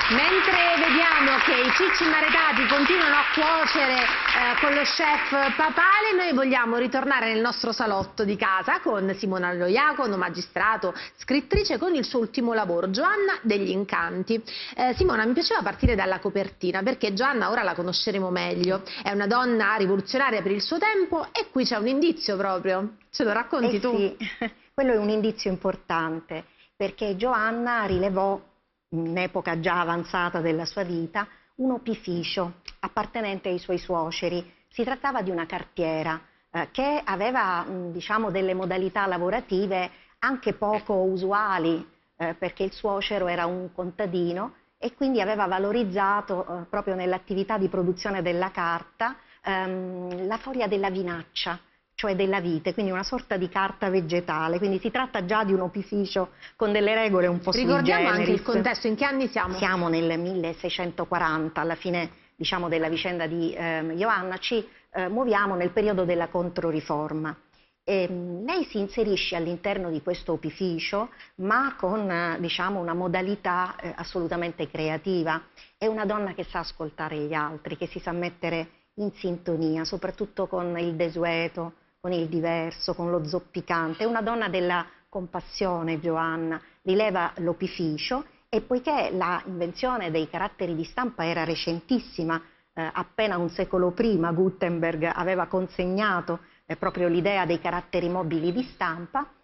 Mentre vediamo che i cicci maritati continuano a cuocere con lo chef Papale, noi vogliamo ritornare nel nostro salotto di casa con Simona Loiacono, magistrato, scrittrice, con il suo ultimo lavoro, Joanna degli Incanti. Simona, mi piaceva partire dalla copertina perché Joanna ora la conosceremo meglio. È una donna rivoluzionaria per il suo tempo e qui c'è un indizio proprio. Ce lo racconti tu? Sì, quello è un indizio importante perché Joanna rilevò in un'epoca già avanzata della sua vita un opificio appartenente ai suoi suoceri. Si trattava di una cartiera che aveva diciamo delle modalità lavorative anche poco usuali perché il suocero era un contadino e quindi aveva valorizzato proprio nell'attività di produzione della carta la foglia della vinaccia, cioè della vite, quindi una sorta di carta vegetale, quindi si tratta già di un opificio con delle regole un po' sui generis. Ricordiamo anche il contesto, in che anni siamo? Siamo nel 1640, alla fine diciamo della vicenda di Joanna, ci muoviamo nel periodo della Controriforma. Lei si inserisce all'interno di questo opificio, ma con diciamo una modalità assolutamente creativa. È una donna che sa ascoltare gli altri, che si sa mettere in sintonia, soprattutto con il desueto, con il diverso, con lo zoppicante. È una donna della compassione, Joanna, rileva l'opificio e poiché l'invenzione dei caratteri di stampa era recentissima, appena un secolo prima Gutenberg aveva consegnato proprio l'idea dei caratteri mobili di stampa,